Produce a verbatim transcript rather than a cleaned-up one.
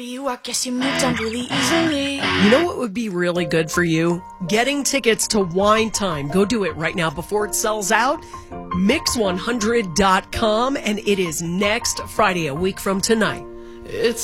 You, I guess you moved on really easily. You know what would be really good for you? Getting tickets to Wine Time. Go do it right now before it sells out. mix one hundred dot com, and it is next Friday, a week from tonight. It's